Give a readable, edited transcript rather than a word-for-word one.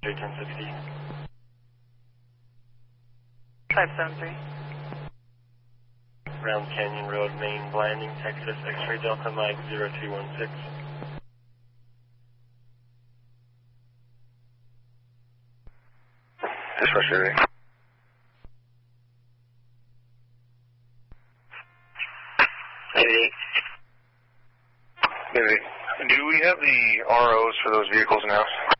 1060. 573. Round Canyon Road, Main, Blanding, Texas, X-ray Delta Mike 0216. Dispatch Area. Maybe. Do we have the ROs for those vehicles now?